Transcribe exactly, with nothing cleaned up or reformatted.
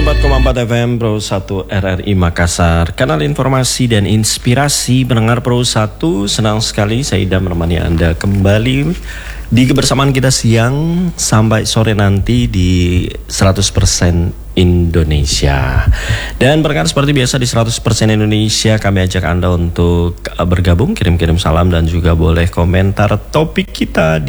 empat koma empat F M Pro satu R R I Makassar, kanal informasi dan inspirasi pendengar Pro satu. Senang sekali saya Ida menemani Anda kembali di kebersamaan kita siang sampai sore nanti di seratus persen Indonesia. Dan pendengar, seperti biasa di seratus persen Indonesia kami ajak Anda untuk bergabung, kirim-kirim salam dan juga boleh komentar topik kita di